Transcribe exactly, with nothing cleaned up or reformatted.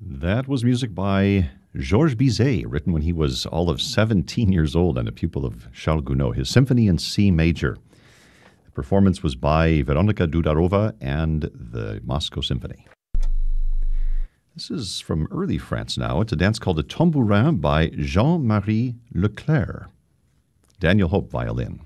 That was music by Georges Bizet, written when he was all of seventeen years old and a pupil of Charles Gounod, his Symphony in C major. The performance was by Veronika Dudarova and the Moscow Symphony. This is from early France now. It's a dance called the Tambourin by Jean-Marie Leclerc. Daniel Hope, violin.